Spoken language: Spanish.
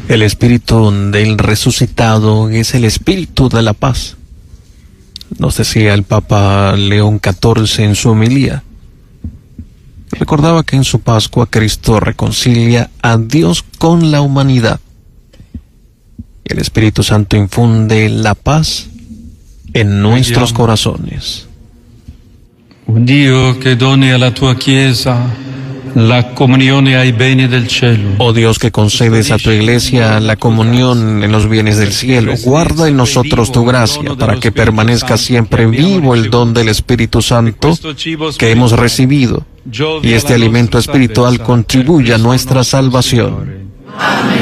El espíritu del resucitado es el espíritu de la paz. Nos decía el Papa León XIV en su homilía. Recordaba que en su Pascua Cristo reconcilia a Dios con la humanidad. Y el Espíritu Santo infunde la paz en nuestros corazones. Un Dio che doni alla tua Chiesa la comunione ai beni del cielo. Oh Dios, que concedes a tu iglesia la comunión en los bienes del cielo, guarda en nosotros tu gracia para que permanezca siempre vivo el don del Espíritu Santo que hemos recibido y este alimento espiritual contribuya a nuestra salvación.